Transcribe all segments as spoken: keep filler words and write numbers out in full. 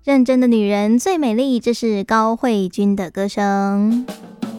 认真的女人最美丽，这是高慧君的歌声。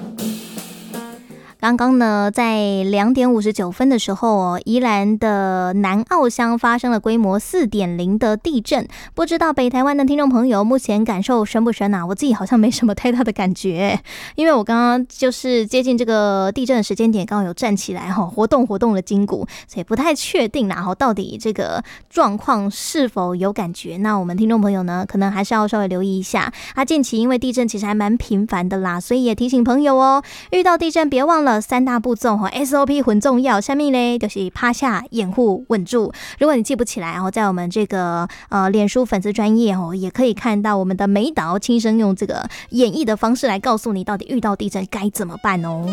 刚刚呢，在两点五十九分的时候哦，宜兰的南澳乡发生了规模四点零的地震。不知道北台湾的听众朋友目前感受深不深啊？我自己好像没什么太大的感觉，因为我刚刚就是接近这个地震的时间点，刚好有站起来哈，活动活动了筋骨，所以不太确定啦。到底这个状况是否有感觉？那我们听众朋友呢，可能还是要稍微留意一下啊。近期因为地震其实还蛮频繁的啦，所以也提醒朋友哦，遇到地震别忘了三大步骤 S O P 很重要，下面呢就是趴下、掩护、稳住。如果你记不起来，在我们这个呃脸书粉丝专页也可以看到我们的美导亲身用这个演绎的方式来告诉你到底遇到地震该怎么办哦。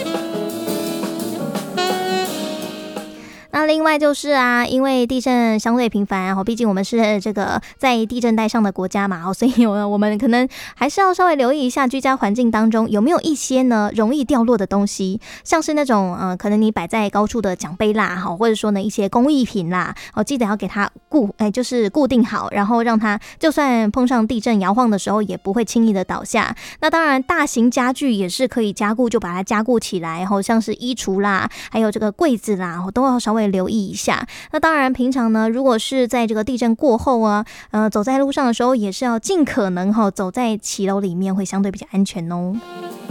那另外就是啊，因为地震相对频繁，毕竟我们是这个在地震带上的国家嘛，所以我们可能还是要稍微留意一下居家环境当中有没有一些呢容易掉落的东西，像是那种呃可能你摆在高处的奖杯啦，或者说呢一些工艺品啦，记得要给它固哎就是固定好，然后让它就算碰上地震摇晃的时候也不会轻易的倒下。那当然大型家具也是可以加固，就把它加固起来，像是衣橱啦，还有这个柜子啦，都要稍微留意一下。那当然平常呢，如果是在这个地震过后啊，呃，走在路上的时候也是要尽可能哈、哦、走在骑楼里面，会相对比较安全哦。